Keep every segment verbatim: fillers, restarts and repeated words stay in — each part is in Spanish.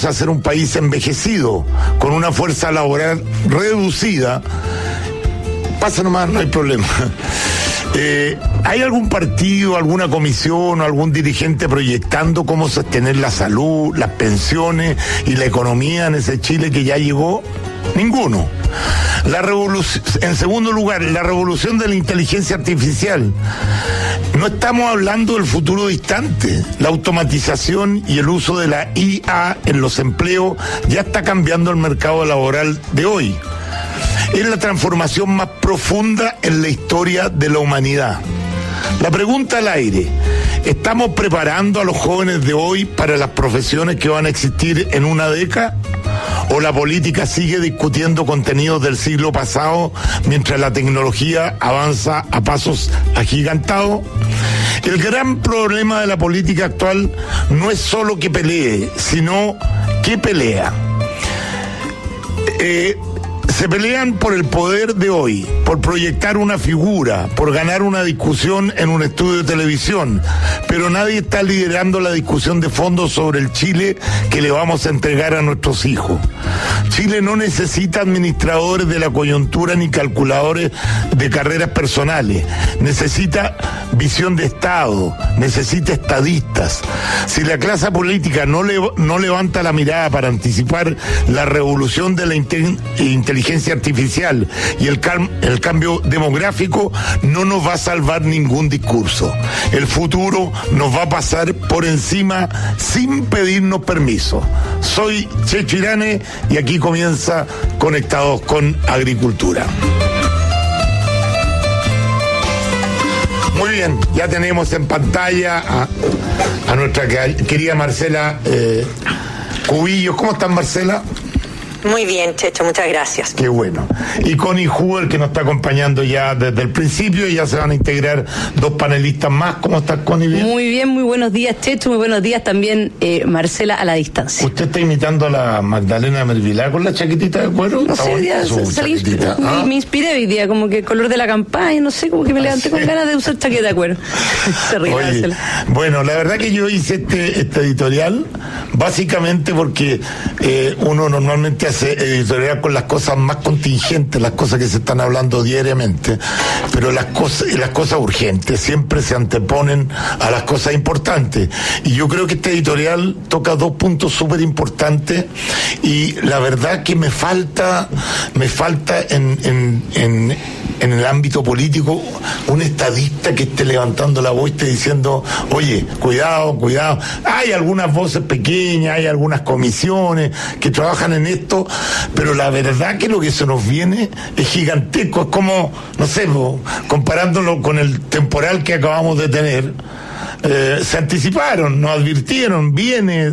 vamos a ser un país envejecido, con una fuerza laboral reducida, pasa nomás, no hay problema. Eh, ¿Hay algún partido, alguna comisión o algún dirigente proyectando cómo sostener la salud, las pensiones y la economía en ese Chile que ya llegó? Ninguno. La revolución, en segundo lugar, la revolución de la inteligencia artificial. No estamos hablando del futuro distante. La automatización y el uso de la I A en los empleos ya está cambiando el mercado laboral de hoy. Es la transformación más profunda en la historia de la humanidad. La pregunta al aire: ¿estamos preparando a los jóvenes de hoy para las profesiones que van a existir en una década? ¿O la política sigue discutiendo contenidos del siglo pasado mientras la tecnología avanza a pasos agigantados? El gran problema de la política actual no es solo que pelee, sino que pelea. Eh... Se pelean por el poder de hoy, por proyectar una figura, por ganar una discusión en un estudio de televisión, pero nadie está liderando la discusión de fondo sobre el Chile que le vamos a entregar a nuestros hijos. Chile no necesita administradores de la coyuntura ni calculadores de carreras personales, necesita visión de Estado, necesita estadistas. Si la clase política no, le, no levanta la mirada para anticipar la revolución de la inteligencia artificial y el, cam el cambio demográfico, no nos va a salvar ningún discurso. El futuro nos va a pasar por encima sin pedirnos permiso. Soy Checho Irane y aquí comienza Conectados con Agricultura. Muy bien, ya tenemos en pantalla a, a nuestra querida Marcela eh, Cubillos. ¿Cómo estás, Marcela? Muy bien, Checho, muchas gracias. Qué bueno. Y Connie Huber, que nos está acompañando ya desde el principio, y ya se van a integrar dos panelistas más. ¿Cómo estás, Connie? ¿Bien? Muy bien, muy buenos días, Checho, muy buenos días también, eh, Marcela, a la distancia. ¿Usted está imitando a la Magdalena Mervilá con la chaquetita de cuero? No sé, hoy día salí, ¿Ah? me inspiré hoy día, como que el color de la campaña, no sé, como que me levanté con ganas de usar chaqueta de cuero. Se ríe, Oye, Marcela. Bueno, la verdad que yo hice este, este editorial básicamente porque eh, uno normalmente hace editorial con las cosas más contingentes, las cosas que se están hablando diariamente, pero las cosas, las cosas urgentes siempre se anteponen a las cosas importantes. Y yo creo que este editorial toca dos puntos súper importantes y la verdad que me falta, me falta en, en, en, en el ámbito político un estadista que esté levantando la voz y esté diciendo, oye, cuidado, cuidado. Hay algunas voces pequeñas, hay algunas comisiones que trabajan en esto, pero la verdad que lo que se nos viene es gigantesco. Es como, no sé, comparándolo con el temporal que acabamos de tener. Eh, se anticiparon, nos advirtieron, viene,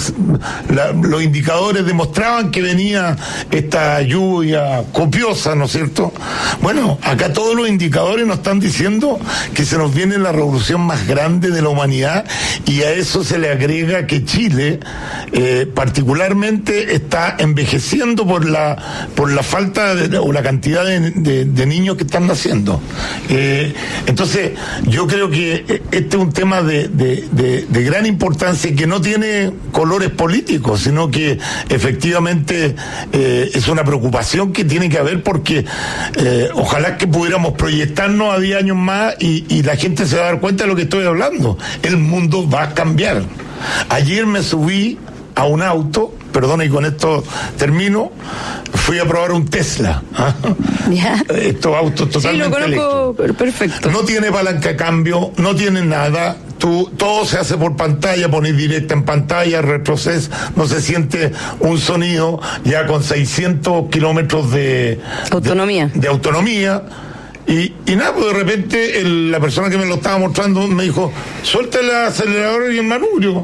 la, los indicadores demostraban que venía esta lluvia copiosa, ¿no es cierto? Bueno, acá todos los indicadores nos están diciendo que se nos viene la revolución más grande de la humanidad, y a eso se le agrega que Chile eh, particularmente está envejeciendo por la por la falta de, o la cantidad de, de, de niños que están naciendo. Eh, entonces, yo creo que este es un tema De, de, de, de gran importancia, que no tiene colores políticos, sino que efectivamente eh, es una preocupación que tiene que haber, porque eh, ojalá que pudiéramos proyectarnos a diez años más y, y la gente se va a dar cuenta de lo que estoy hablando. El mundo va a cambiar. Ayer me subí a un auto, perdona, y con esto termino, fui a probar un Tesla. ¿eh? ¿Ya? Estos autos totalmente sí, lo conozco, eléctricos. Perfecto. No tiene palanca de cambio, no tiene nada. Tú, todo se hace por pantalla, pones directa en pantalla, retroceso, no se siente un sonido, ya con seiscientos kilómetros de autonomía. De, de autonomía. Y, y nada, pues de repente el, la persona que me lo estaba mostrando me dijo, suelta el acelerador y el manubrio.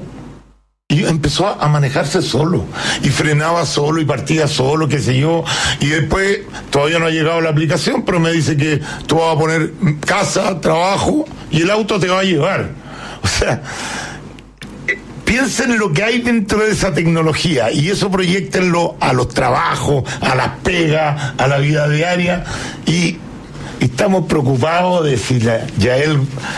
Y empezó a manejarse solo, y frenaba solo, y partía solo, qué sé yo, y después, todavía no ha llegado la aplicación, pero me dice que tú vas a poner casa, trabajo, y el auto te va a llevar. O sea, piensen en lo que hay dentro de esa tecnología, y eso proyéctenlo a los trabajos, a las pegas, a la vida diaria, y estamos preocupados de si la Yael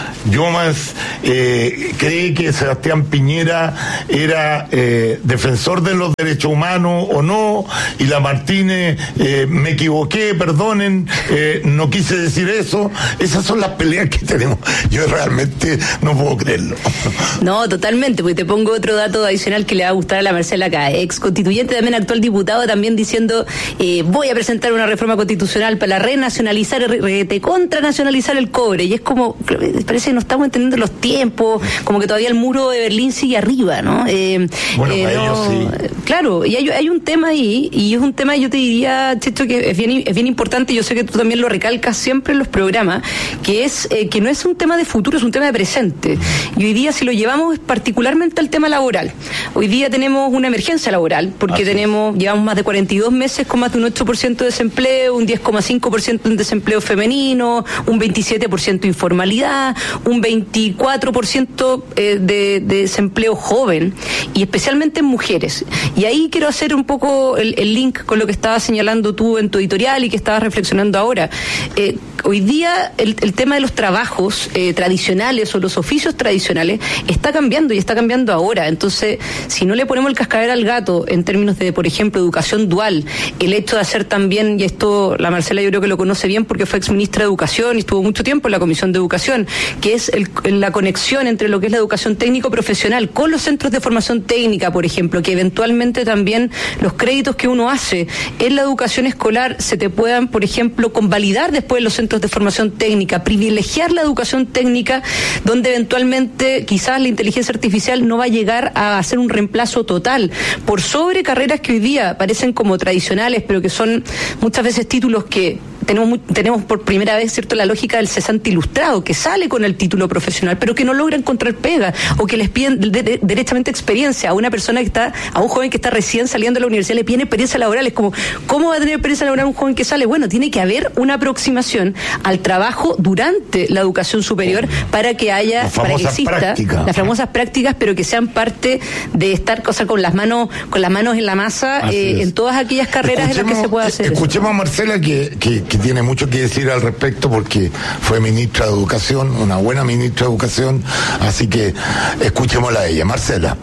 Llomas eh, cree que Sebastián Piñera era eh, defensor de los derechos humanos o no, y la Martínez, eh, me equivoqué, perdonen, eh, no quise decir eso. Esas son las peleas que tenemos. Yo realmente no puedo creerlo. No, totalmente, porque te pongo otro dato adicional que le va a gustar a la Marcela acá. Ex constituyente, también actual diputado, también diciendo, eh, voy a presentar una reforma constitucional para renacionalizar, re, contranacionalizar el cobre. Y es como, parece que no estamos entendiendo los tiempos, como que todavía el muro de Berlín sigue arriba, ¿no? Eh, bueno, eh, para no, ellos sí. Claro, y hay, hay un tema ahí, y es un tema, yo te diría, Checho, que es bien, es bien importante, yo sé que tú también lo recalcas siempre en los programas, que es eh, que no es un tema de futuro, es un tema de presente. Y hoy día, si lo llevamos particularmente al tema laboral, hoy día tenemos una emergencia laboral, porque Así tenemos, es. llevamos más de cuarenta y dos meses con más de un ocho por ciento de desempleo, un diez coma cinco por ciento en desempleo femenino, un veintisiete por ciento de informalidad, un veinticuatro por ciento eh, de, de desempleo joven, y especialmente en mujeres. Y ahí quiero hacer un poco el, el link con lo que estabas señalando tú en tu editorial y que estabas reflexionando ahora. Eh, hoy día el, el tema de los trabajos eh, tradicionales o los oficios tradicionales está cambiando y está cambiando ahora. Entonces, si no le ponemos el cascabel al gato en términos de, por ejemplo, educación dual, el hecho de hacer también, y esto la Marcela yo creo que lo conoce bien porque fue exministra de Educación y estuvo mucho tiempo en la Comisión de Educación, que es el, la conexión entre lo que es la educación técnico-profesional con los centros de formación técnica, por ejemplo, que eventualmente también los créditos que uno hace en la educación escolar se te puedan, por ejemplo, convalidar después en los centros de formación técnica, privilegiar la educación técnica, donde eventualmente quizás la inteligencia artificial no va a llegar a hacer un reemplazo total por sobre carreras que hoy día parecen como tradicionales, pero que son muchas veces títulos que tenemos tenemos por primera vez, cierto, la lógica del cesante ilustrado, que sale con el título profesional, pero que no logra encontrar pega, o que les piden de, de, derechamente experiencia a una persona que está, a un joven que está recién saliendo de la universidad, le piden experiencia laboral. Es como, ¿cómo va a tener experiencia laboral un joven que sale? Bueno, tiene que haber una aproximación al trabajo durante la educación superior para que haya, para que exista práctica. las famosas prácticas, pero que sean parte de estar, o sea, con las manos, con las manos en la masa, eh, en todas aquellas carreras escuchemos, en las que se pueda hacer. Escuchemos eso. a Marcela que, que, que tiene mucho que decir al respecto, porque fue ministra de Educación, una buena ministra de Educación, así que escuchémosla a ella. Marcela.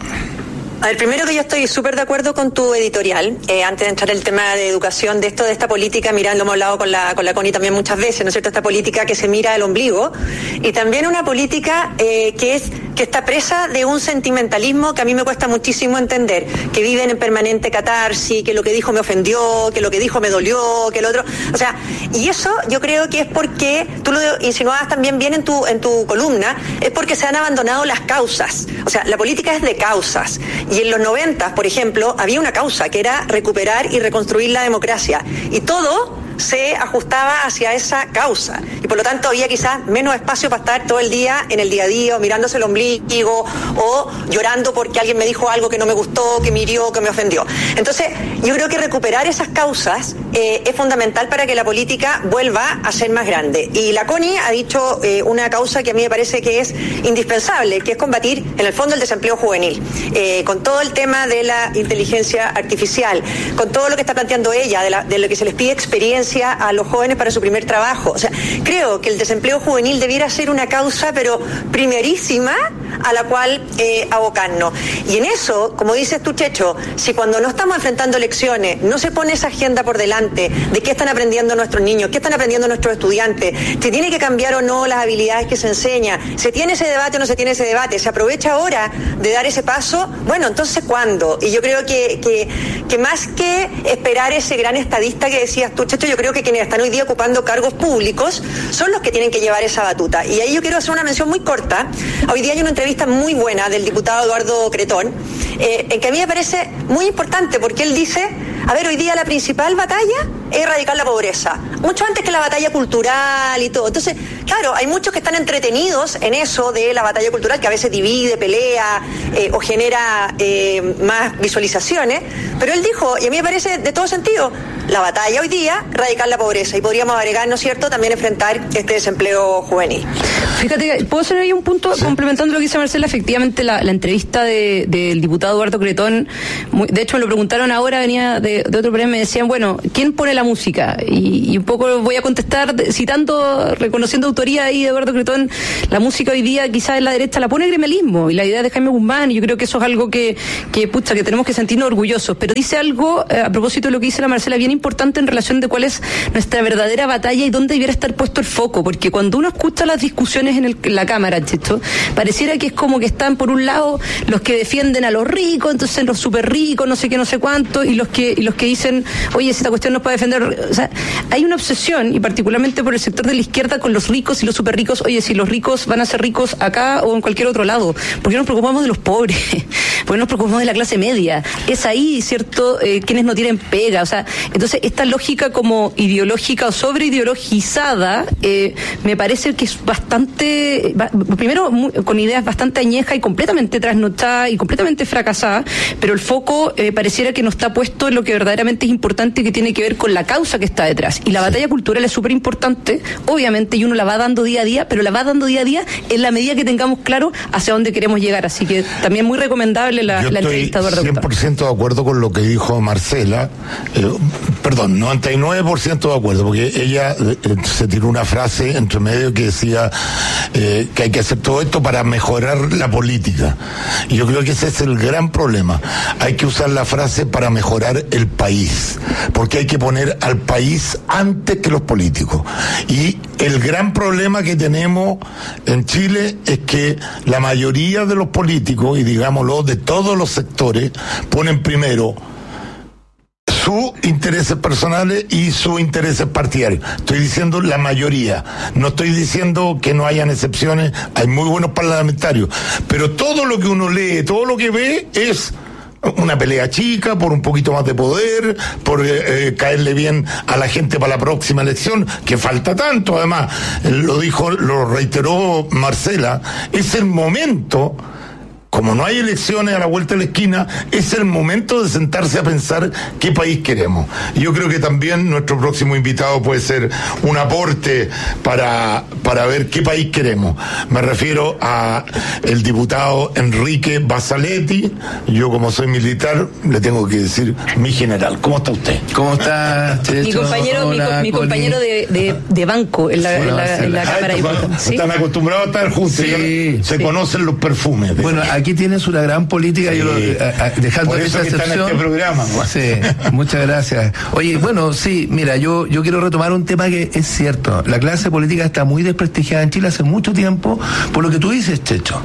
A ver, primero que yo estoy súper de acuerdo con tu editorial, eh, antes de entrar en el tema de educación, de esto, de esta política, mirá, lo hemos hablado con la, con la Connie también muchas veces, ¿no es cierto?, esta política que se mira el ombligo, y también una política eh, que es, que está presa de un sentimentalismo que a mí me cuesta muchísimo entender, que viven en permanente catarsis, que lo que dijo me ofendió, que lo que dijo me dolió, que el otro, o sea, y eso yo creo que es porque, tú lo insinuabas también bien en tu, en tu columna, es porque se han abandonado las causas, o sea, la política es de causas. Y en los noventas, por ejemplo, había una causa que era recuperar y reconstruir la democracia. Y todo se ajustaba hacia esa causa. Y por lo tanto había quizás menos espacio para estar todo el día en el día a día, o mirándose el ombligo, o llorando porque alguien me dijo algo que no me gustó, que me hirió, que me ofendió. Entonces, yo creo que recuperar esas causas eh, es fundamental para que la política vuelva a ser más grande. Y la Connie ha dicho eh, una causa que a mí me parece que es indispensable, que es combatir, en el fondo, el desempleo juvenil. Eh, con todo el tema de la inteligencia artificial, con todo lo que está planteando ella, de, la, de lo que se les pide experiencia a los jóvenes para su primer trabajo. O sea, creo que el desempleo juvenil debiera ser una causa, pero primerísima, a la cual eh, abocarnos. Y en eso, como dices tú, Checho, si cuando no estamos enfrentando elecciones, no se pone esa agenda por delante de qué están aprendiendo nuestros niños, qué están aprendiendo nuestros estudiantes, si tiene que cambiar o no las habilidades que se enseñan, se tiene ese debate o no se tiene ese debate, se aprovecha ahora de dar ese paso, bueno, entonces ¿cuándo? Y yo creo que, que, que más que esperar ese gran estadista que decías tú, Checho, yo creo que quienes están hoy día ocupando cargos públicos son los que tienen que llevar esa batuta. Y ahí yo quiero hacer una mención muy corta. Hoy día hay una entrevista muy buena del diputado Eduardo Cretón, eh, en que a mí me parece muy importante, porque él dice, a ver, hoy día la principal batalla es erradicar la pobreza, mucho antes que la batalla cultural y todo. Entonces, claro, hay muchos que están entretenidos en eso de la batalla cultural, que a veces divide, pelea eh, o genera eh, más visualizaciones, pero él dijo, y a mí me parece de todo sentido, la batalla hoy día, erradicar la pobreza, y podríamos agregar, ¿no es cierto?, también enfrentar este desempleo juvenil. Fíjate, ¿puedo hacer ahí un punto? Sí. Complementando lo que dice Marcela, efectivamente la, la entrevista de, del diputado Eduardo Cretón, muy, de hecho me lo preguntaron ahora, venía de, de otro programa, me decían, bueno, ¿quién pone la música? Y, y un poco voy a contestar citando, reconociendo autoría ahí de Eduardo Cretón, la música hoy día quizás en la derecha la pone el gremialismo, y la idea de Jaime Guzmán, y yo creo que eso es algo que, que pucha, que tenemos que sentirnos orgullosos, pero dice algo, eh, a propósito de lo que dice la Marcela, bien importante en relación de cuál es nuestra verdadera batalla y dónde debiera estar puesto el foco, porque cuando uno escucha las discusiones en, el, en la Cámara, ¿cierto?, pareciera que es como que están por un lado los que defienden a los ricos, entonces los súper ricos, no sé qué, no sé cuánto, y los que y los que dicen, oye, si esta cuestión nos puede defender, o sea, hay una obsesión, y particularmente por el sector de la izquierda, con los ricos y los súper ricos, oye, si los ricos van a ser ricos acá o en cualquier otro lado, ¿por qué nos preocupamos de los pobres? ¿Por qué nos preocupamos de la clase media? Es ahí, ¿cierto?, eh, quienes no tienen pega, o sea, entonces esta lógica como ideológica o sobreideologizada, eh, me parece que es bastante, va, primero muy, con ideas bastante añejas y completamente trasnochadas y completamente fracasadas, pero el foco eh, pareciera que no está puesto en lo que verdaderamente es importante y que tiene que ver con la causa que está detrás. Y la batalla cultural es súper importante, obviamente, y uno la va dando día a día, pero la va dando día a día en la medida que tengamos claro hacia dónde queremos llegar. Así que también muy recomendable la, la entrevista de Eduardo Cretón. cien por ciento de acuerdo con lo que dijo Marcela, eh, perdón, noventa y nueve por ciento de acuerdo, porque ella eh, se tiró una frase entre medio que decía eh, que hay que hacer todo esto para mejorar la política. Y yo creo que ese es el gran problema. Hay que usar la frase para mejorar el país, porque hay que poner al país antes que los políticos. Y el gran problema que tenemos en Chile es que la mayoría de los políticos, y digámoslo, de todos los sectores, ponen primero sus intereses personales y sus intereses partidarios. Estoy diciendo la mayoría, no estoy diciendo que no hayan excepciones, hay muy buenos parlamentarios, pero todo lo que uno lee, todo lo que ve es una pelea chica por un poquito más de poder, por eh, eh, caerle bien a la gente para la próxima elección, que falta tanto. Además, lo dijo, lo reiteró Marcela, es el momento. Como no hay elecciones a la vuelta de la esquina, es el momento de sentarse a pensar qué país queremos. Y yo creo que también nuestro próximo invitado puede ser un aporte para, para ver qué país queremos. Me refiero a el diputado Enrique Basaletti. Yo, como soy militar, le tengo que decir mi general. ¿Cómo está usted? ¿Cómo está, Checho? Mi compañero, Hola, mi, mi compañero de, de, de banco en la, en la, en la Cámara de Diputados. ¿Sí? Están acostumbrados a estar juntos. Sí, se sí. conocen los perfumes. Bueno, aquí tienes una gran política, sí. yo lo, a, a, dejando Por eso esa que está excepción. en este programa. ¿No? Sí, muchas gracias. Oye, bueno, sí, mira, yo, yo quiero retomar un tema que es cierto. La clase política está muy desprestigiada en Chile hace mucho tiempo, por lo que tú dices, Checho.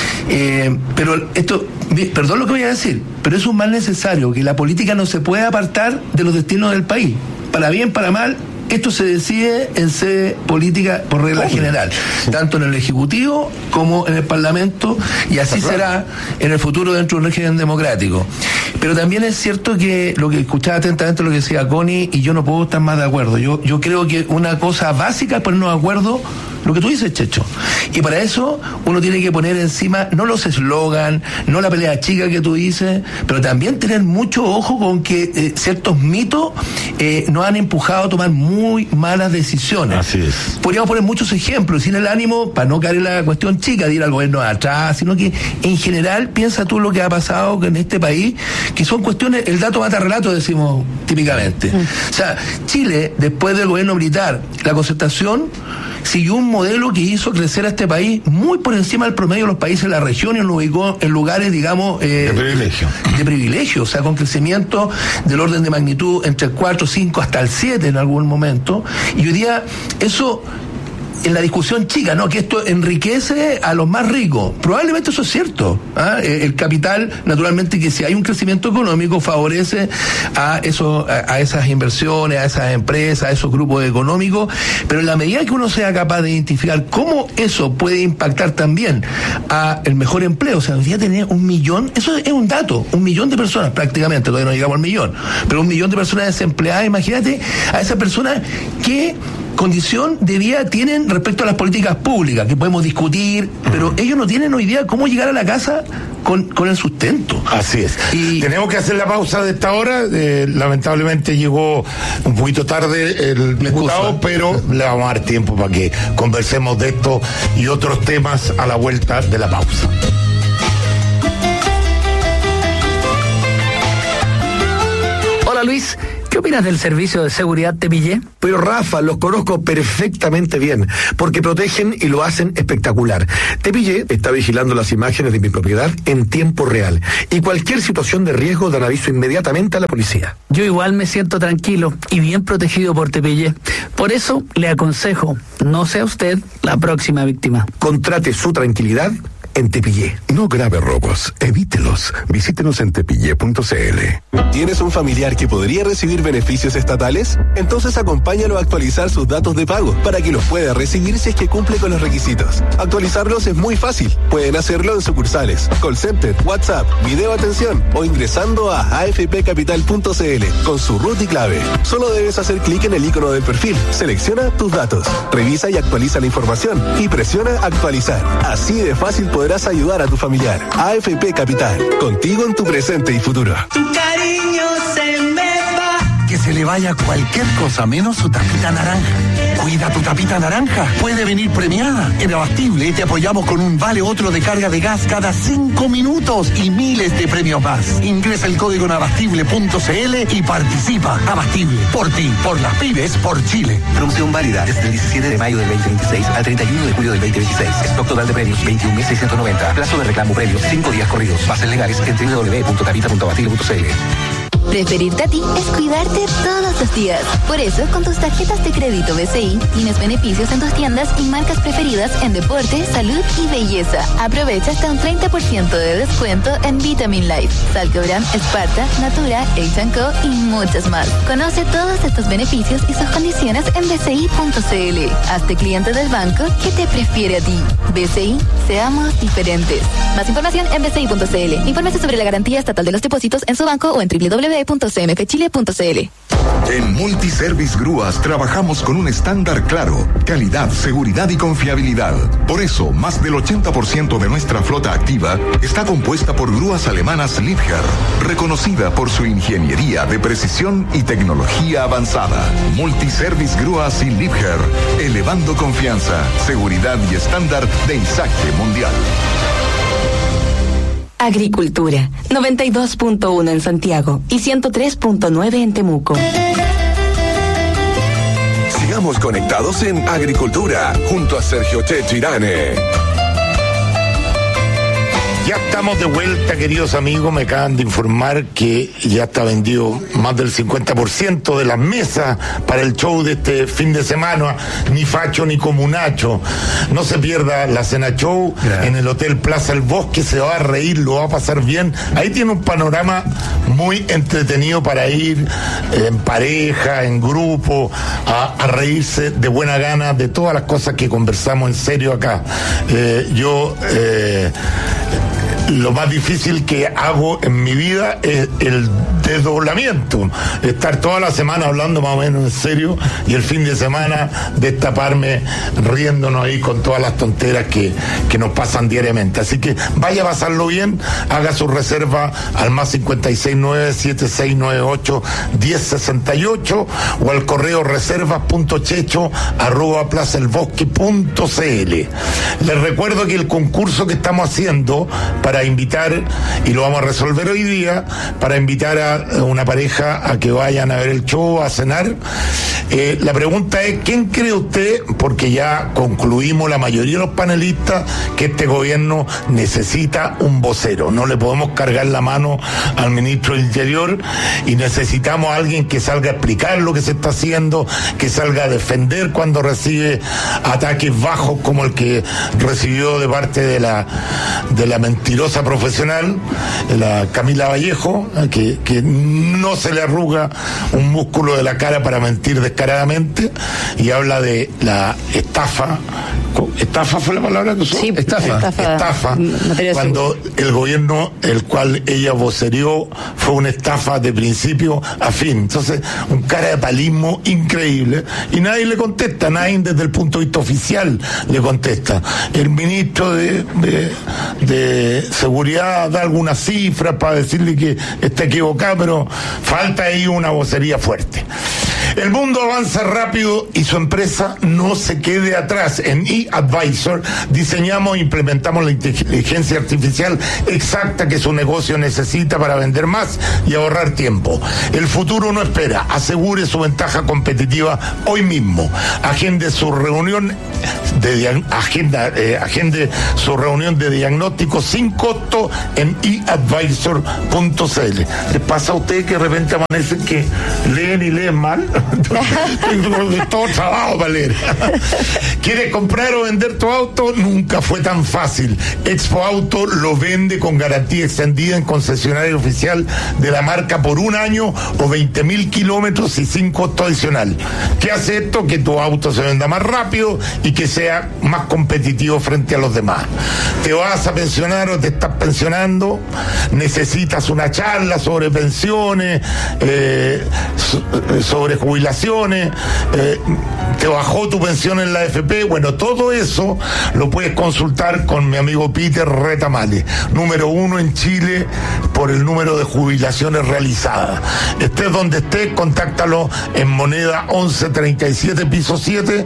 Eh, pero esto, perdón lo que voy a decir, pero es un mal necesario, que la política no se puede apartar de los destinos del país. Para bien, para mal, esto se decide en sede política por regla Obvio. general, tanto en el Ejecutivo como en el Parlamento, y así será en el futuro dentro de un régimen democrático. Pero también es cierto que lo que escuchaba atentamente lo que decía Connie, y yo no puedo estar más de acuerdo. Yo, yo creo que una cosa básica es ponernos de acuerdo, lo que tú dices, Checho. Y para eso uno tiene que poner encima no los eslogan, no la pelea chica que tú dices, pero también tener mucho ojo con que eh, ciertos mitos eh, nos han empujado a tomar muy malas decisiones. Así es. Podríamos poner muchos ejemplos, sin el ánimo, para no caer en la cuestión chica de ir al gobierno de atrás, sino que en general piensa tú lo que ha pasado en este país, que son cuestiones, el dato mata relato, decimos típicamente. Mm. O sea, Chile, después del gobierno militar, la concertación siguió un modelo que hizo crecer a este país muy por encima del promedio de los países de la región y lo ubicó en lugares, digamos, eh, de privilegio. De privilegio, o sea, con crecimiento del orden de magnitud entre el cuatro, cinco hasta el siete en algún momento. Y hoy día eso, en la discusión chica, ¿no? Que esto enriquece a los más ricos. Probablemente eso es cierto. ¿Ah? El capital, naturalmente, que si hay un crecimiento económico, favorece a eso, a, a esas inversiones, a esas empresas, a esos grupos económicos, pero en la medida que uno sea capaz de identificar cómo eso puede impactar también a el mejor empleo, o sea, hoy día tener un millón, eso es un dato, un millón de personas prácticamente, todavía no llegamos al millón, pero un millón de personas desempleadas, imagínate a esas personas que condición de vida tienen respecto a las políticas públicas, que podemos discutir, pero ellos no tienen hoy día cómo llegar a la casa con, con el sustento. Así es. Y tenemos que hacer la pausa de esta hora. Eh, lamentablemente llegó un poquito tarde el diputado, pero le vamos a dar tiempo para que conversemos de esto y otros temas a la vuelta de la pausa. Hola Luis, ¿qué opinas del servicio de seguridad Te Pillé? Pero Rafa, los conozco perfectamente bien, porque protegen y lo hacen espectacular. Te Pillé está vigilando las imágenes de mi propiedad en tiempo real, y cualquier situación de riesgo dan aviso inmediatamente a la policía. Yo igual me siento tranquilo y bien protegido por Te Pillé. Por eso le aconsejo, no sea usted la próxima víctima. Contrate su tranquilidad en Te Pillé. No grave robos, evítelos. Visítenos en tepillé punto cl. ¿Tienes un familiar que podría recibir beneficios estatales? Entonces acompáñalo a actualizar sus datos de pago para que los pueda recibir si es que cumple con los requisitos. Actualizarlos es muy fácil. Pueden hacerlo en sucursales, call center, WhatsApp, video atención o ingresando a a f p capital punto c l con su root y clave. Solo debes hacer clic en el icono del perfil, selecciona tus datos, revisa y actualiza la información y presiona actualizar. Así de fácil podrás ayudar a tu familiar. A F P Capital, contigo en tu presente y futuro. Tu cariño se me va. Que se le vaya cualquier cosa menos su tapita naranja. Cuida tu tapita naranja. Puede venir premiada. En Abastible te apoyamos con un vale otro de carga de gas cada cinco minutos y miles de premios más. Ingresa el código en abastible punto c l y participa. Abastible, por ti, por las pymes, por Chile. Promoción válida desde el diecisiete de mayo del veinte veintiséis al treinta y uno de julio del veinte veintiséis. Stock total de premios veintiún mil seiscientos noventa. Plazo de reclamo premios cinco días corridos. Bases legales en w w w punto tapita punto abastible punto c l. Preferirte a ti es cuidarte todos los días. Por eso, con tus tarjetas de crédito B C I, tienes beneficios en tus tiendas y marcas preferidas en deporte, salud y belleza. Aprovecha hasta un treinta por ciento de descuento en Vitamin Life, Salcobran, Esparta, Natura, H and Co y muchas más. Conoce todos estos beneficios y sus condiciones en b c i punto c l. Hazte cliente del banco que te prefiere a ti. B C I, seamos diferentes. Más información en b c i punto c l. Infórmese sobre la garantía estatal de los depósitos en su banco o en w w w punto c m f chile punto c l. En Multiservice Grúas trabajamos con un estándar claro, calidad, seguridad y confiabilidad. Por eso, más del ochenta por ciento de nuestra flota activa está compuesta por grúas alemanas Liebherr, reconocida por su ingeniería de precisión y tecnología avanzada. Multiservice Grúas y Liebherr, elevando confianza, seguridad y estándar de Insaque Mundial. Agricultura, noventa y dos punto uno en Santiago y ciento tres punto nueve en Temuco. Sigamos conectados en Agricultura, junto a Sergio Chechirane. Ya estamos de vuelta, queridos amigos. Me acaban de informar que ya está vendido más del cincuenta por ciento de las mesas para el show de este fin de semana. Ni facho ni comunacho. No se pierda la cena show Gracias. En el Hotel Plaza El Bosque. Se va a reír, lo va a pasar bien. Ahí tiene un panorama muy entretenido para ir en pareja, en grupo, a, a reírse de buena gana de todas las cosas que conversamos en serio acá. Eh, yo... Eh, Lo más difícil que hago en mi vida es el desdoblamiento, estar toda la semana hablando más o menos en serio y el fin de semana destaparme riéndonos ahí con todas las tonteras que, que nos pasan diariamente. Así que vaya a pasarlo bien, haga su reserva al más cincuenta y seis nueve siete seis nueve ocho diez sesenta y ocho o al correo reservas punto checho arroba plaza el bosque punto c l. Les recuerdo que el concurso que estamos haciendo para invitar, y lo vamos a resolver hoy día, para invitar a una pareja a que vayan a ver el show, a cenar. Eh, la pregunta es, ¿quién cree usted, porque ya concluimos la mayoría de los panelistas, que este gobierno necesita un vocero? No le podemos cargar la mano al ministro del Interior y necesitamos a alguien que salga a explicar lo que se está haciendo, que salga a defender cuando recibe ataques bajos como el que recibió de parte de la, de la mentirosa profesional, la Camila Vallejo, que, que no se le arruga un músculo de la cara para mentir descaradamente, y habla de la estafa Estafa fue la palabra que usó. Sí, estafa. Estafa. Estafa. Cuando el gobierno, el cual ella vocerió, fue una estafa de principio a fin. Entonces, un cara de palismo increíble. Y nadie le contesta, nadie desde el punto de vista oficial le contesta. El ministro de, de, de Seguridad da algunas cifras para decirle que está equivocado, pero falta ahí una vocería fuerte. El mundo avanza rápido y su empresa no se quede atrás. En eAdvisor diseñamos e implementamos la inteligencia artificial exacta que su negocio necesita para vender más y ahorrar tiempo. El futuro no espera. Asegure su ventaja competitiva hoy mismo. Agende su reunión de agenda, eh, agende su reunión de diagnóstico sin costo en e advisor punto c l. ¿Les pasa a ustedes que de repente amanecen que leen y leen mal? Todo trabajo para leer. ¿Quieres comprar o vender tu auto? Nunca fue tan fácil. Expo Auto lo vende con garantía extendida en concesionario oficial de la marca por un año o veinte mil kilómetros y sin costo adicional. ¿Qué hace esto? Que tu auto se venda más rápido y que sea más competitivo frente a los demás. ¿Te vas a pensionar o te estás pensionando? ¿Necesitas una charla sobre pensiones, eh, sobre jubilaciones? Eh, ¿Te bajó tu pensión en la A F P? Bueno, todo eso lo puedes consultar con mi amigo Peter Retamales, número uno en Chile por el número de jubilaciones realizadas. Estés donde estés, contáctalo en Moneda once treinta y siete, piso siete,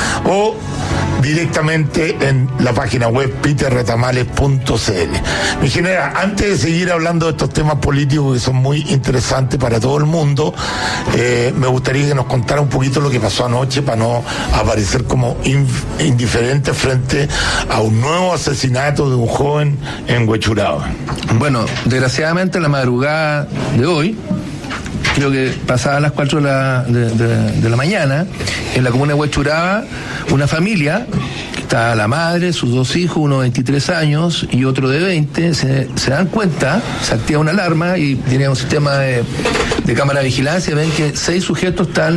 o directamente en la página web peter retamales punto c l. Mi general, antes de seguir hablando de estos temas políticos que son muy interesantes para todo el mundo, eh, me gustaría que nos contara un poquito lo que pasó anoche para no aparecer como inf- indiferente frente a un nuevo asesinato de un joven en Huechuraba. Bueno, desgraciadamente la madrugada de hoy, creo que pasadas las cuatro de la, de, de, de la mañana, en la comuna de Huechuraba, una familia, está la madre, sus dos hijos, uno de veintitrés años y otro de veinte, se, se dan cuenta, se activa una alarma y tienen un sistema de, de cámara de vigilancia, ven que seis sujetos están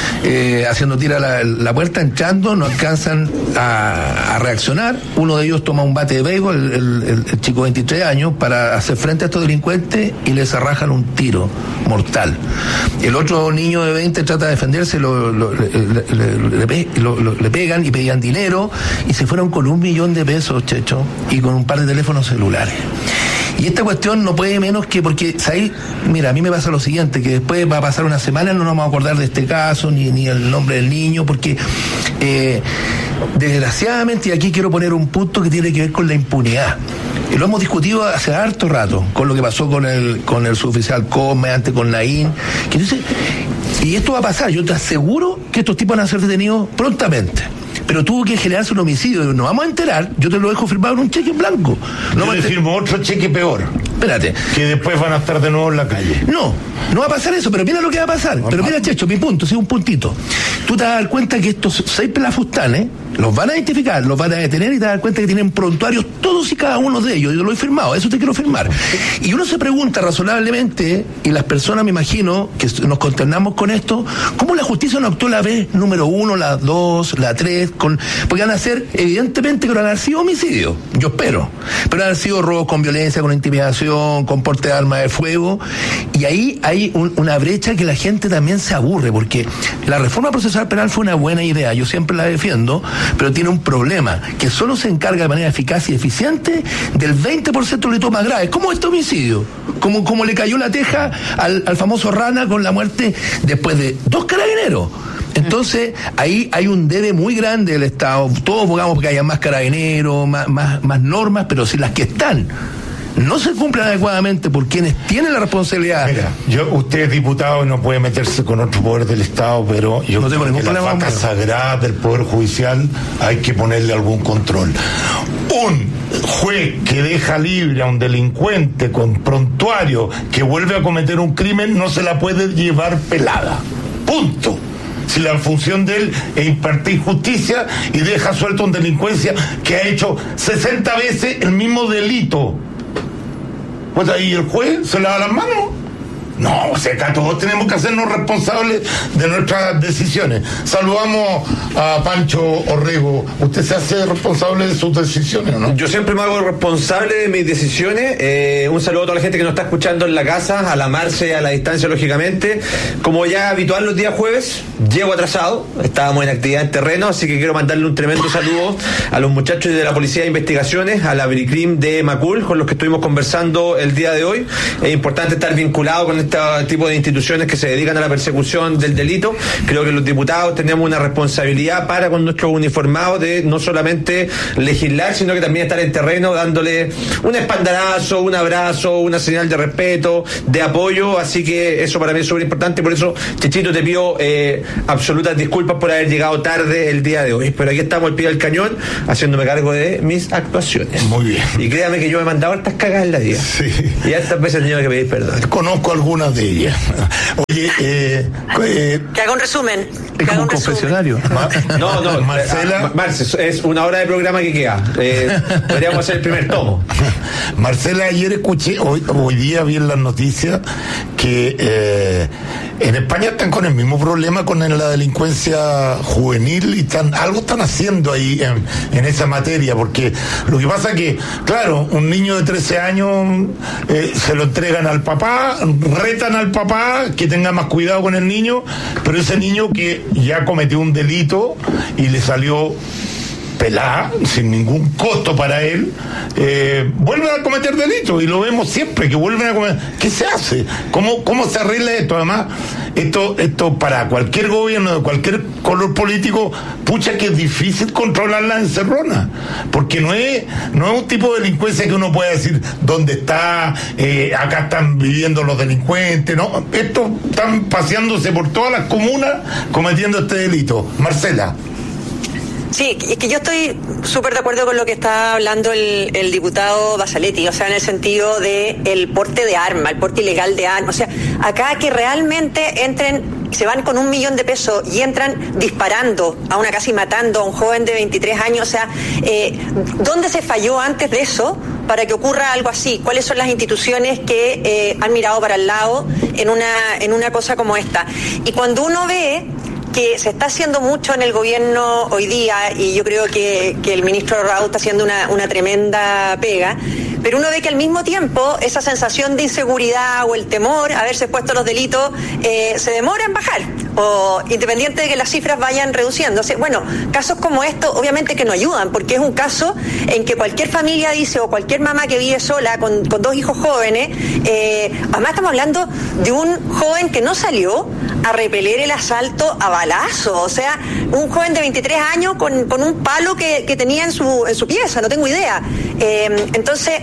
eh, haciendo tira la, la puerta, entrando, no alcanzan a, a reaccionar. Uno de ellos toma un bate de béisbol, el, el, el chico de veintitrés años, para hacer frente a estos delincuentes y les arrajan un tiro mortal. El otro niño de veinte trata de defenderse, lo, lo, le, le, le, lo, lo, le pegan y pedían dinero y se fueron con un millón de pesos, Checho, y con un par de teléfonos celulares. Y esta cuestión no puede menos que, porque, ¿sabes? Mira, a mí me pasa lo siguiente, que después va a pasar una semana, no nos vamos a acordar de este caso, ni, ni el nombre del niño, porque eh, desgraciadamente, y aquí quiero poner un punto que tiene que ver con la impunidad. Y lo hemos discutido hace harto rato, con lo que pasó con el con el suboficial Come, antes con Naín, que entonces, y esto va a pasar, yo te aseguro que estos tipos van a ser detenidos prontamente. Pero tuvo que generarse un homicidio, nos vamos a enterar, yo te lo dejo firmado en un cheque en blanco. No me firmo otro cheque peor. Espérate. Que después van a estar de nuevo en la calle. No, no va a pasar eso, pero mira lo que va a pasar. Pero mira, Checho, mi punto, sí, un puntito. Tú te vas a dar cuenta que estos seis pelafustanes los van a identificar, los van a detener y te vas a dar cuenta que tienen prontuarios todos y cada uno de ellos. Yo lo he firmado, eso te quiero firmar. Y uno se pregunta razonablemente, y las personas, me imagino, que nos consternamos con esto, ¿cómo la justicia no actuó la vez número uno, la dos, la tres? Con, porque van a ser, evidentemente, que no van a haber sido homicidios, yo espero, pero van a haber sido robos con violencia, con intimidación, con porte de arma de fuego, y ahí hay un, una brecha que la gente también se aburre, porque la reforma procesal penal fue una buena idea, yo siempre la defiendo, pero tiene un problema, que solo se encarga de manera eficaz y eficiente del veinte por ciento de los delitos más graves, como este homicidio, como, como le cayó la teja al, al famoso Rana con la muerte después de dos carabineros. Entonces, ahí hay un debe muy grande del Estado. Todos buscamos que haya más carabineros, más, más, más normas, pero si las que están no se cumplen adecuadamente por quienes tienen la responsabilidad. Mira, yo, usted es diputado y no puede meterse con otro poder del Estado, pero yo no creo que las vacas sagradas del Poder Judicial hay que ponerle algún control. Un juez que deja libre a un delincuente con prontuario que vuelve a cometer un crimen no se la puede llevar pelada. Punto. Si la función de él es impartir justicia y deja suelto a un delincuencia que ha hecho sesenta veces el mismo delito, pues ahí el juez se lava las manos No, o sea, acá todos tenemos que hacernos responsables de nuestras decisiones. Saludamos a Pancho Orrego. ¿Usted se hace responsable de sus decisiones o no? Yo siempre me hago responsable de mis decisiones. Eh, un saludo a toda la gente que nos está escuchando en la casa, a la Marce, a la distancia, lógicamente. Como ya habitual los días jueves, llego atrasado. Estábamos en actividad en terreno, así que quiero mandarle un tremendo saludo a los muchachos de la Policía de Investigaciones, a la Bricrim de Macul, con los que estuvimos conversando el día de hoy. Es importante estar vinculado con este tipo de instituciones que se dedican a la persecución del delito. Creo que los diputados tenemos una responsabilidad para con nuestros uniformados de no solamente legislar, sino que también estar en terreno dándole un espaldarazo, un abrazo, una señal de respeto, de apoyo. Así que eso para mí es súper importante. Por eso, Chechito, te pido eh, absolutas disculpas por haber llegado tarde el día de hoy, pero aquí estamos al pie del cañón haciéndome cargo de mis actuaciones. Muy bien. Y créame que yo me he mandado hartas cagas en la vida. Sí. Y hartas veces he tenido que pedir perdón. Conozco algunas de ellas. Oye, eh, eh, que haga un resumen. Es como un confesionario. No, no, Marcela. Marce, es una hora de programa que queda. Eh, podríamos hacer el primer tomo. Marcela, ayer escuché, hoy, hoy día vi en las noticias que eh, en España están con el mismo problema con la delincuencia juvenil y están, algo están haciendo ahí en, en esa materia, porque lo que pasa que, claro, un niño de trece años eh, se lo entregan al papá, retan al papá que tenga más cuidado con el niño, pero ese niño que ya cometió un delito y le salió pelada, sin ningún costo para él, eh, vuelve a cometer delitos, y lo vemos siempre, que vuelven a cometer. ¿Qué se hace? ¿Cómo, cómo se arregla esto? Además, esto, esto para cualquier gobierno de cualquier color político, pucha que es difícil controlar la encerrona, porque no es, no es un tipo de delincuencia que uno pueda decir dónde está, eh, acá están viviendo los delincuentes, no, estos están paseándose por todas las comunas cometiendo este delito. Marcela. Sí, es que yo estoy súper de acuerdo con lo que está hablando el, el diputado Basaletti, o sea, en el sentido de el porte de arma, el porte ilegal de arma. O sea, acá que realmente entren, se van con un millón de pesos y entran disparando a una casa y matando a un joven de veintitrés años. O sea, eh, ¿dónde se falló antes de eso para que ocurra algo así? ¿Cuáles son las instituciones que eh, han mirado para el lado en una, en una cosa como esta? Y cuando uno ve que se está haciendo mucho en el gobierno hoy día, y yo creo que, que el ministro Raúl está haciendo una, una tremenda pega, pero uno ve que al mismo tiempo esa sensación de inseguridad o el temor a haberse expuesto a los delitos eh, se demora en bajar, o independiente de que las cifras vayan reduciéndose. Bueno, casos como estos obviamente que no ayudan, porque es un caso en que cualquier familia dice, o cualquier mamá que vive sola con, con dos hijos jóvenes, eh, además estamos hablando de un joven que no salió a repeler el asalto a balazo, o sea, un joven de veintitrés años con, con un palo que, que tenía en su, en su pieza, no tengo idea. Eh, entonces,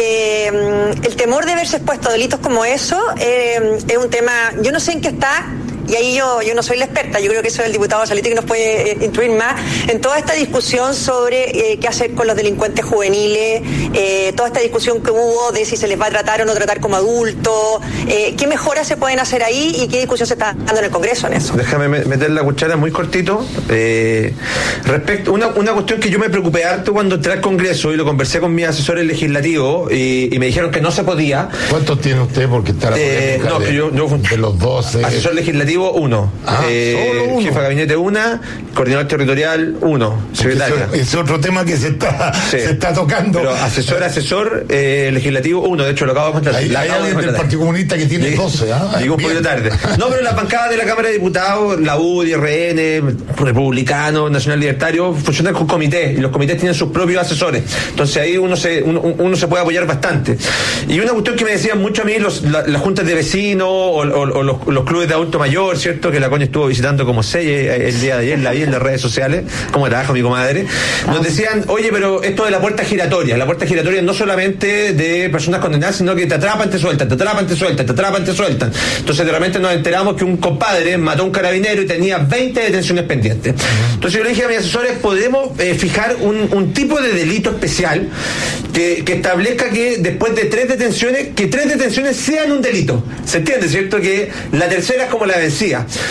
eh, el temor de verse expuesto a delitos como eso eh, es un tema, yo no sé en qué está. Y ahí yo yo no soy la experta, yo creo que eso es el diputado Basaletti que nos puede eh, instruir más en toda esta discusión sobre eh, qué hacer con los delincuentes juveniles, eh, toda esta discusión que hubo de si se les va a tratar o no tratar como adultos, eh, qué mejoras se pueden hacer ahí y qué discusión se está dando en el Congreso en eso. Déjame meter la cuchara muy cortito. Eh, respecto, una, una cuestión que yo me preocupé harto cuando entré al Congreso y lo conversé con mis asesores legislativos y, y me dijeron que no se podía. ¿Cuántos tiene usted? Porque está la eh, no, de, que yo, yo de los doce. Asesor legislativo uno, ah, eh, solo uno. Jefa de gabinete una, coordinador territorial uno, secretaria. Ese es otro tema que se está, sí. se está tocando. Pero asesor, asesor eh, legislativo uno, de hecho lo acabo de contar. Hay, hay alguien del Partido Comunista que tiene doce, ¿ah? Digo un poquito tarde. No, pero las bancadas de la Cámara de Diputados, la U D I, R N, Republicano, Nacional Libertario, funcionan con comités y los comités tienen sus propios asesores. Entonces ahí uno se uno, uno se puede apoyar bastante. Y una cuestión que me decían mucho a mí los, la, las juntas de vecinos o, o, o los, los clubes de adulto mayor, ¿cierto? Que la Connie estuvo visitando como seis el día de ayer, la vi en las redes sociales, como trabaja mi comadre. Nos decían, oye, pero esto de la puerta giratoria, la puerta giratoria no solamente de personas condenadas, sino que te atrapan, te sueltan, te atrapan, te sueltan, te atrapan, te sueltan. Entonces de repente nos enteramos que un compadre mató a un carabinero y tenía veinte detenciones pendientes. Entonces yo le dije a mis asesores, podemos eh, fijar un, un tipo de delito especial que, que establezca que después de tres detenciones, que tres detenciones sean un delito. ¿Se entiende, cierto? Que la tercera es como la vencida.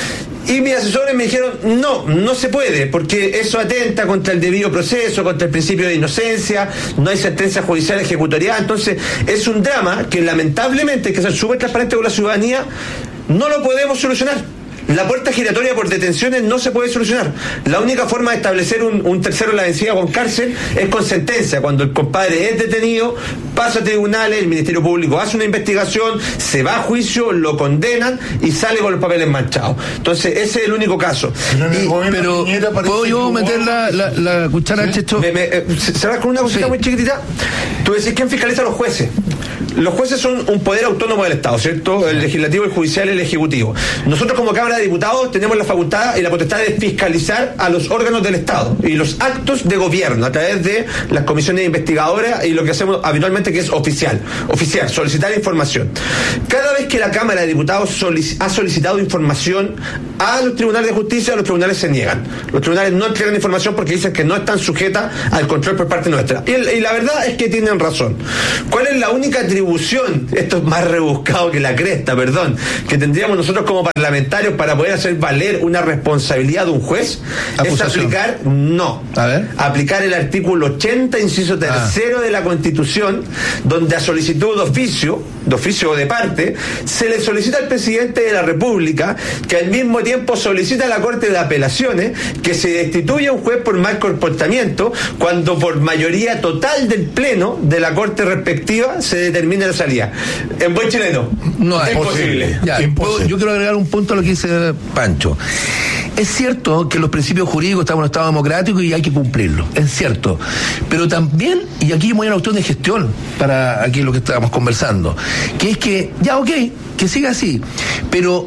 Y mis asesores me dijeron, no, no se puede, porque eso atenta contra el debido proceso, contra el principio de inocencia, no hay sentencia judicial ejecutoriada. Entonces, es un drama que lamentablemente, hay que ser súper transparente con la ciudadanía, no lo podemos solucionar. La puerta giratoria por detenciones no se puede solucionar. La única forma de establecer un, un tercero en la vencida con cárcel es con sentencia. Cuando el compadre es detenido, pasa a tribunales, el Ministerio Público hace una investigación, se va a juicio, lo condenan y sale con los papeles manchados. Entonces, ese es el único caso. Y, pero, ¿puedo yo meter la, la, la cuchara, ¿sí? Checho? Me, me, eh, cerrar con una cosita sí. muy chiquitita. Tú decís, ¿quién fiscaliza a los jueces? Los jueces son un poder autónomo del Estado, ¿cierto? El legislativo, el judicial y el ejecutivo. Nosotros como Cámara de Diputados tenemos la facultad y la potestad de fiscalizar a los órganos del Estado y los actos de gobierno a través de las comisiones investigadoras y lo que hacemos habitualmente, que es oficial, oficial, solicitar información. Cada vez que la Cámara de Diputados solic- ha solicitado información a los tribunales de justicia, los tribunales se niegan. Los tribunales no entregan información porque dicen que no están sujetas al control por parte nuestra. Y, y la verdad es que tienen razón. ¿Cuál es la única atribución? Esto es más rebuscado que la cresta, perdón, que tendríamos nosotros como parlamentarios para poder hacer valer una responsabilidad de un juez. Acusación. Es aplicar, no, a ver. aplicar el artículo ochenta, inciso tercero ah. de la Constitución, donde a solicitud de oficio, de oficio o de parte, se le solicita al presidente de la República, que al mismo tiempo solicita a la Corte de Apelaciones que se destituya a un juez por mal comportamiento, cuando por mayoría total del pleno de la Corte respectiva se determine la salida. En buen chileno, no es imposible. Ya, imposible. Yo quiero agregar un punto a lo que dice Pancho. Es cierto que los principios jurídicos estamos en un Estado democrático y hay que cumplirlos, es cierto. Pero también, y aquí voy a una cuestión de gestión para aquí lo que estábamos conversando, que es que, ya ok, que siga así, pero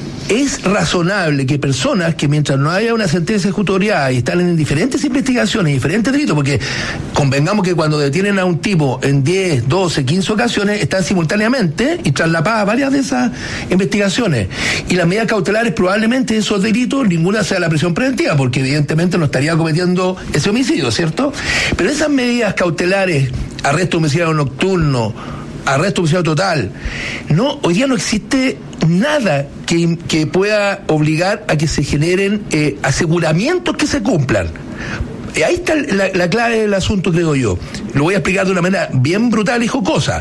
es razonable que personas que mientras no haya una sentencia ejecutoriada y están en diferentes investigaciones, diferentes delitos, porque convengamos que cuando detienen a un tipo en diez, doce, quince ocasiones, están simultáneamente y traslapadas varias de esas investigaciones. Y las medidas cautelares, probablemente esos delitos, ninguna sea la prisión preventiva, porque evidentemente no estaría cometiendo ese homicidio, ¿cierto? Pero esas medidas cautelares, arresto domiciliario nocturno, arresto domiciliario total, no, hoy día no existe nada que, que pueda obligar a que se generen eh, aseguramientos que se cumplan. Eh, ahí está la, la clave del asunto, creo yo. Lo voy a explicar de una manera bien brutal y jocosa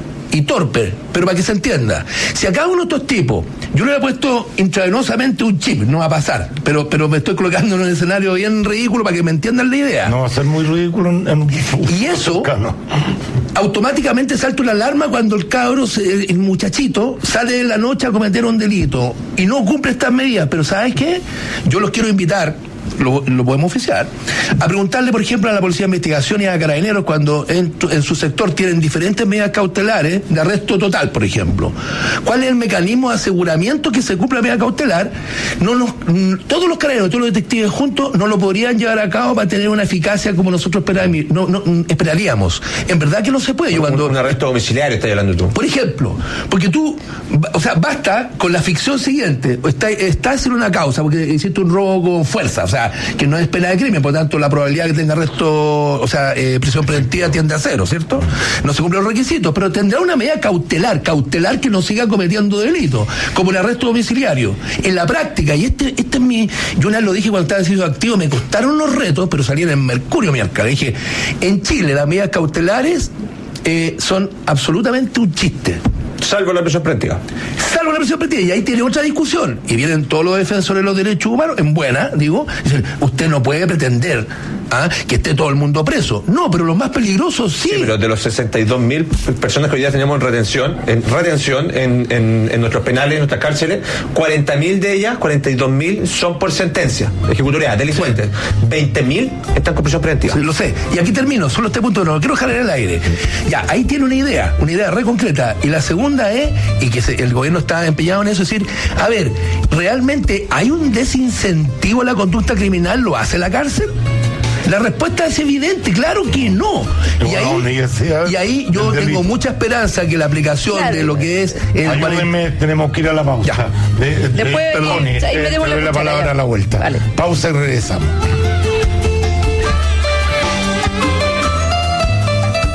y torpe, pero para que se entienda. Si a cada uno de estos tipos yo le he puesto intravenosamente un chip, no va a pasar, pero pero me estoy colocando en un escenario bien ridículo para que me entiendan la idea. No va a ser muy ridículo en, en... Y eso automáticamente salta una alarma cuando el cabro, se, el muchachito, sale de la noche a cometer un delito y no cumple estas medidas. Pero ¿sabes qué? Yo los quiero invitar, lo, lo podemos oficiar, a preguntarle, por ejemplo, a la Policía de Investigación y a Carabineros, cuando en, en su sector tienen diferentes medidas cautelares de arresto total, por ejemplo, ¿cuál es el mecanismo de aseguramiento que se cumpla la medida cautelar? No nos, todos los carabineros, todos los detectives juntos no lo podrían llevar a cabo para tener una eficacia como nosotros esperábamos. No, no, esperaríamos. En verdad que no se puede. Yo cuando, un arresto domiciliario estás hablando tú. Por ejemplo, porque tú, o sea, basta con la ficción siguiente, estás está en una causa, porque hiciste un robo con fuerza, o sea, que no es pena de crimen, por tanto la probabilidad de que tenga arresto, o sea, eh, prisión preventiva tiende a cero, ¿cierto? No se cumplen los requisitos, pero tendrá una medida cautelar, cautelar que no siga cometiendo delitos, como el arresto domiciliario. En la práctica, y este, este es mi, yo una vez lo dije cuando estaba en servicio activo, me costaron los retos, pero salían en Mercurio, mi alcalde. Dije, en Chile las medidas cautelares eh, son absolutamente un chiste. Salvo la prisión preventiva. Salvo la prisión preventiva. Y ahí tiene otra discusión. Y vienen todos los defensores de los derechos humanos, en buena, digo, dicen, usted no puede pretender ¿ah? que esté todo el mundo preso. No, pero los más peligrosos sí. Sí, pero de los sesenta y dos mil personas que hoy día tenemos en retención, en retención en, en, en nuestros penales, en nuestras cárceles, cuarenta mil de ellas, cuarenta y dos mil son por sentencia ejecutoriada, delincuentes. veinte mil están con prisión preventiva. Sí, lo sé. Y aquí termino, solo este punto, no lo quiero dejar en el aire. Ya, ahí tiene una idea, una idea re concreta. Y la segunda es, y que se, el gobierno está empeñado en eso, es decir, a ver, ¿realmente hay un desincentivo a la conducta criminal? ¿Lo hace la cárcel? La respuesta es evidente, claro que no. Y ahí, y ahí yo tengo mucha esperanza que la aplicación claro. de lo que es el Ayúdenme, tenemos que ir a la pausa. De, de, Después, perdón, ahí eh, me la, la palabra ya. a la vuelta. Vale. Pausa y regresamos.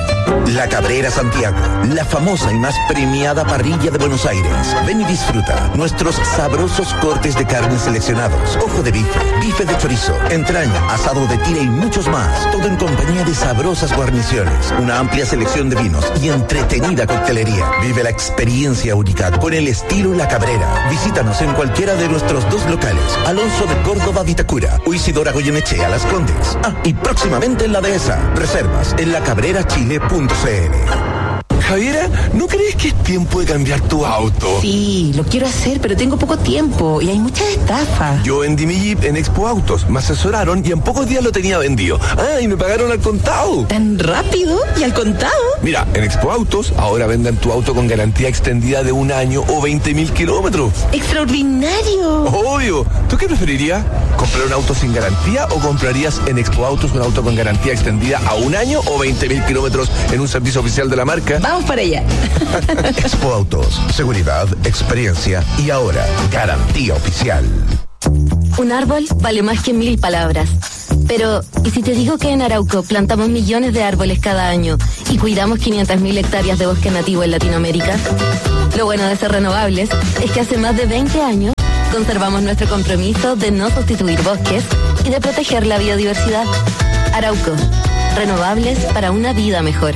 La Cabrera Santiago, la famosa y más premiada parrilla de Buenos Aires. Ven y disfruta nuestros sabrosos cortes de carne seleccionados, ojo de bife, bife de chorizo, entraña, asado de tira y muchos más. Todo en compañía de sabrosas guarniciones, una amplia selección de vinos y entretenida coctelería. Vive la experiencia única con el estilo La Cabrera. Visítanos en cualquiera de nuestros dos locales, Alonso de Córdoba, Vitacura, o Isidora Goyenechea, Las Condes. Ah, y próximamente en la Dehesa. Reservas en la cabrera chile punto c l. Javiera, ¿no crees que es tiempo de cambiar tu auto? Sí, lo quiero hacer, pero tengo poco tiempo y hay muchas estafas. Yo vendí mi Jeep en Expo Autos, me asesoraron y en pocos días lo tenía vendido. Ah, y me pagaron al contado. ¿Tan rápido? ¿Y al contado? Mira, en Expo Autos ahora venden tu auto con garantía extendida de un año o veinte mil kilómetros. ¡Extraordinario! Obvio. ¿Tú qué preferirías? ¿Comprar un auto sin garantía o comprarías en Expo Autos un auto con garantía extendida a un año o veinte mil kilómetros en un servicio oficial de la marca? Vamos para allá. Expo Autos, seguridad, experiencia y ahora garantía oficial. Un árbol vale más que mil palabras. Pero, ¿y si te digo que en Arauco plantamos millones de árboles cada año y cuidamos quinientas mil hectáreas de bosque nativo en Latinoamérica? Lo bueno de ser renovables es que hace más de veinte años conservamos nuestro compromiso de no sustituir bosques y de proteger la biodiversidad. Arauco, renovables para una vida mejor.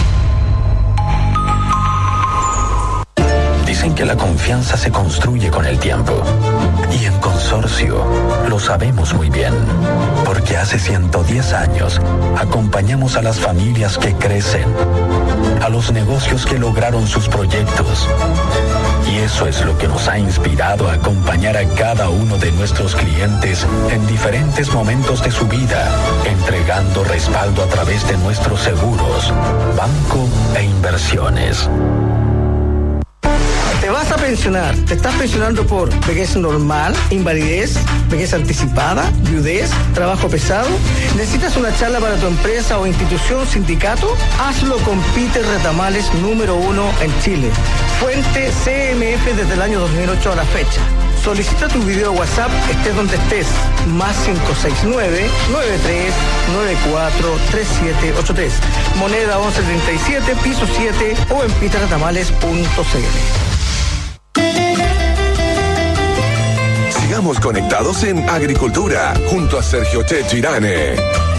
Dicen que la confianza se construye con el tiempo. Y en Consorcio lo sabemos muy bien. Porque hace ciento diez años acompañamos a las familias que crecen, a los negocios que lograron sus proyectos. Y eso es lo que nos ha inspirado a acompañar a cada uno de nuestros clientes en diferentes momentos de su vida, entregando respaldo a través de nuestros seguros, banco e inversiones. Te vas a pensionar, te estás pensionando por vejez normal, invalidez, vejez anticipada, viudez, trabajo pesado. ¿Necesitas una charla para tu empresa o institución, sindicato? Hazlo con Peter Retamales, número uno en Chile. Fuente C M F desde el año dos mil ocho a la fecha. Solicita tu video WhatsApp, estés donde estés, más cinco seis nueve, nueve tres nueve cuatro, tres siete ocho tres, moneda once treinta y siete, piso siete o en peter retamales punto c l. Sigamos conectados en Agricultura, junto a Sergio Checho Irane.